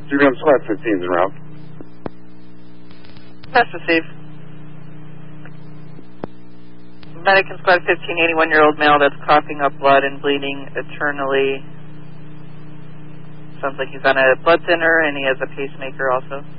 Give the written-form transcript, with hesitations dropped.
3-1 Squad 15's en route. That's received. Medic in Squad 15, 81-year-old male that's coughing up blood and bleeding eternally. Sounds like he's on a blood thinner and he has a pacemaker also.